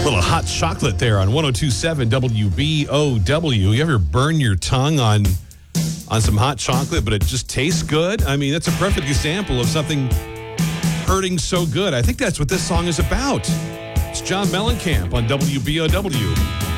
Little hot chocolate there on 102.7 WBOW. You ever burn your tongue on some hot chocolate, but it just tastes good? I mean, that's a perfect example of something hurting so good. I think that's what this song is about. It's John Mellencamp on WBOW.